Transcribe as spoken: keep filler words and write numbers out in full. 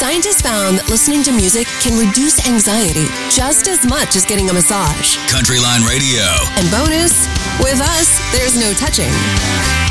Scientists found that listening to music can reduce anxiety just as much as getting a massage. Countryline Radio. And bonus, with us, there's no touching.